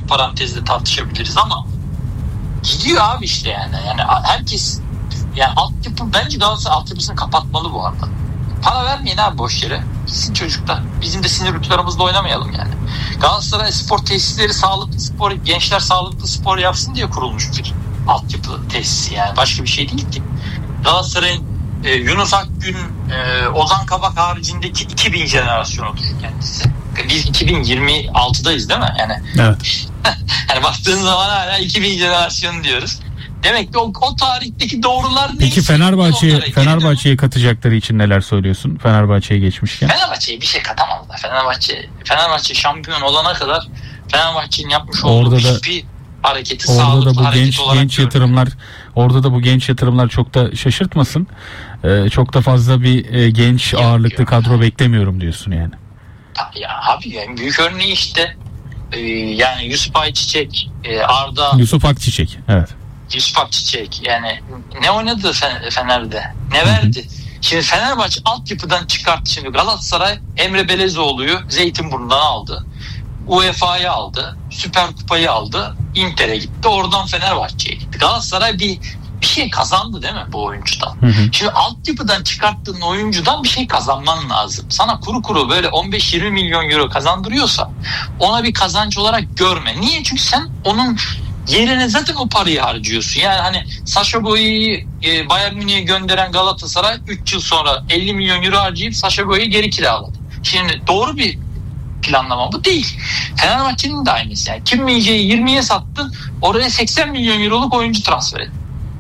bir parantezde tartışabiliriz ama gidiyor abi işte yani. Yani herkes yani altyapı, bence Galatasaray altyapısını kapatmalı bu arada. Para vermeyin abi boş yere. Gitsin çocuklar. Bizim de sinir uçlarımızda oynamayalım yani. Galatasaray spor tesisleri sağlıklı spor, gençler sağlıklı spor yapsın diye kurulmuş bir altyapı tesisi yani. Başka bir şey değil ki. Galatasaray'ın Yunus Akgün, Ozan Kabak haricindeki 2000 jenerasyonudur kendisi. Biz 2026'dayız değil mi? Yani, evet. Yani baktığın zaman hala 2000 jenerasyonu diyoruz. Demek ki o tarihteki doğrular ne? Peki Fenerbahçe'ye katacakları için neler söylüyorsun? Fenerbahçe'ye geçmişken. Fenerbahçe'ye bir şey katamadılar. Fenerbahçe şampiyon olana kadar Fenerbahçe'nin yapmış olduğu hiçbir hareketi sağlıklı hareket olarak genç yatırımlar, orada da bu genç yatırımlar çok da şaşırtmasın. Çok da fazla bir genç ağırlıklı kadro beklemiyorum diyorsun yani. Ya abi yani büyük örneği işte yani Yusuf Ayçiçek, Arda. Yusuf Akçiçek, evet. Yusuf Akçiçek yani ne oynadı Fener'de? Ne verdi? Hı-hı. Şimdi Fenerbahçe altyapıdan çıkarttı. Şimdi Galatasaray Emre Belezoğlu'yu Zeytinburnu'ndan aldı. UEFA'yı aldı. Süper Kupayı aldı. Inter'e gitti. Oradan Fenerbahçe'ye gitti. Galatasaray bir şey kazandı değil mi bu oyuncudan? Hı hı. Şimdi altyapıdan çıkarttığın oyuncudan bir şey kazanman lazım. Sana kuru böyle 15-20 milyon euro kazandırıyorsa ona bir kazanç olarak görme. Niye? Çünkü sen onun yerine zaten o parayı harcıyorsun. Yani hani Sacha Boey'i Bayern Münih'e gönderen Galatasaray 3 yıl sonra 50 milyon euro harcayıp Sacha Boey'i geri kiraladı. Şimdi doğru bir planlama bu değil. Fenerbahçe'nin de aynısı. Yani Kim Min-jae'yi 20'ye sattın, oraya 80 milyon euroluk oyuncu transfer edin.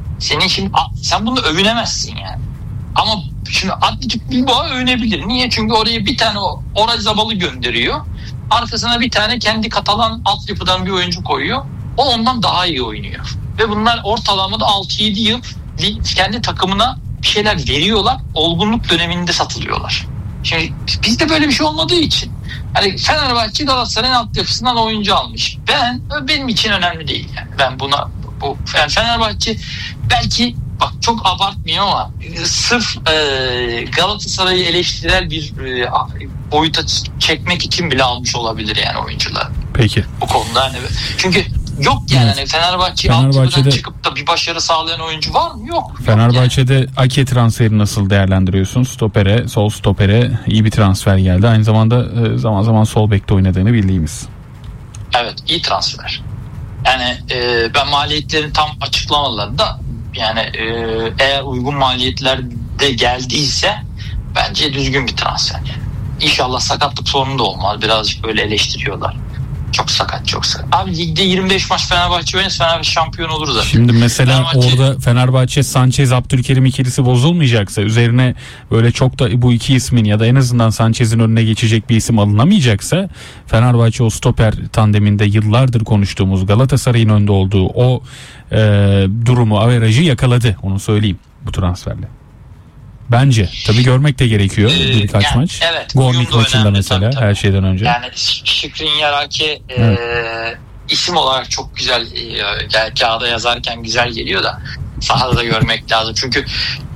Sen bunu övünemezsin yani. Ama şimdi Athletic Bilbao övünebilir. Niye? Çünkü oraya bir tane Orazabal gönderiyor. Arkasına bir tane kendi Katalan altyapıdan bir oyuncu koyuyor. O ondan daha iyi oynuyor. Ve bunlar ortalamada 6-7 yıl kendi takımına bir şeyler veriyorlar. Olgunluk döneminde satılıyorlar. Şimdi bizde böyle bir şey olmadığı için hani Fenerbahçe Galatasaray'ın altyapısından oyuncu almış. Benim için önemli değil yani. Ben yani Fenerbahçe belki bak çok abartmıyor ama sırf Galatasaray'ı eleştirel bir boyuta çekmek için bile almış olabilir yani oyuncular. Peki. Bu konuda hani çünkü yok yani hani Fenerbahçe'den çıkıp da bir başarı sağlayan oyuncu var mı? Yok. Fenerbahçe'de yani. Ake transferi nasıl değerlendiriyorsun? Sol stopere iyi bir transfer geldi. Aynı zamanda zaman zaman sol bekte oynadığını bildiğimiz. Evet, iyi transfer. Yani ben maliyetlerini tam açıklamadılar da yani eğer uygun maliyetlerde geldiyse bence düzgün bir transfer. Yani. İnşallah sakatlık sorunu da olmaz. Birazcık böyle eleştiriyorlar. Çok sakat. Abi ligde 25 maç Fenerbahçe oynarsa Fenerbahçe şampiyon olur zaten. Şimdi mesela orada Fenerbahçe Sanchez Abdülkerim ikilisi bozulmayacaksa, üzerine böyle çok da bu iki ismin ya da en azından Sanchez'in önüne geçecek bir isim alınamayacaksa, Fenerbahçe o stoper tandeminde yıllardır konuştuğumuz Galatasaray'ın önde olduğu o durumu, averajı yakaladı. Onu söyleyeyim bu transferle. Bence. Tabii görmek de gerekiyor birkaç maç. Evet. Gornik maçında mesela tabii. Her şeyden önce. Yani Skriniar Ake isim olarak çok güzel kağıda yazarken güzel geliyor da sahada da görmek lazım. Çünkü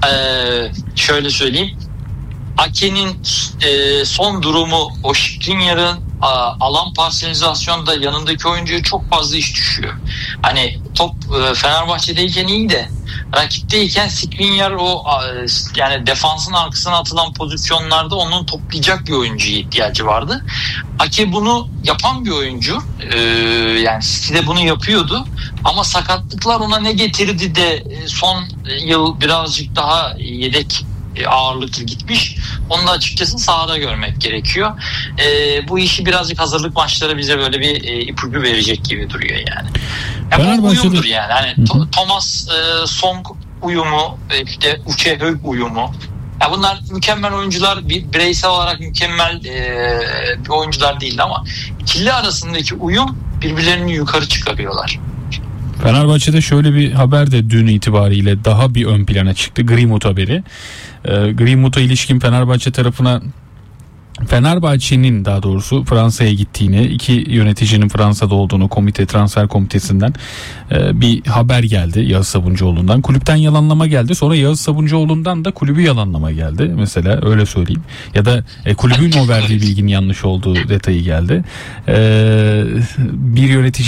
şöyle söyleyeyim, Ake'nin son durumu o Skriniar'ın alan parselizasyonda yanındaki oyuncuya çok fazla iş düşüyor. Hani top Fenerbahçe'deyken iyi de rakipteyken Skriniar yani defansın arkasına atılan pozisyonlarda onun toplayacak bir oyuncuya ihtiyacı vardı. Ake bunu yapan bir oyuncu. Yani City'de bunu yapıyordu. Ama sakatlıklar ona ne getirdi de son yıl birazcık daha yedek ağırlıklı gitmiş. Onu da açıkçası sahada görmek gerekiyor. Bu işi birazcık hazırlık maçları bize böyle bir ipucu verecek gibi duruyor yani. Bu uyumdur yani. Hani Thomas Song uyumu, işte Uche Hög uyumu. Ya bunlar mükemmel oyuncular, bireysel olarak mükemmel bir oyuncular değil ama ikili arasındaki uyum birbirlerini yukarı çıkarıyorlar. Fenerbahçe'de şöyle bir haber de dün itibariyle daha bir ön plana çıktı. Greenwood haberi. Greenwood'a ilişkin Fenerbahçe tarafına, Fenerbahçe'nin daha doğrusu Fransa'ya gittiğini, iki yöneticinin Fransa'da olduğunu transfer komitesinden bir haber geldi Yağız Sabuncuoğlu'ndan. Kulüpten yalanlama geldi. Sonra Yağız Sabuncuoğlu'ndan da kulübü yalanlama geldi. Mesela öyle söyleyeyim. Ya da kulübün o verdiği bilginin yanlış olduğu detayı geldi. Bir yönetici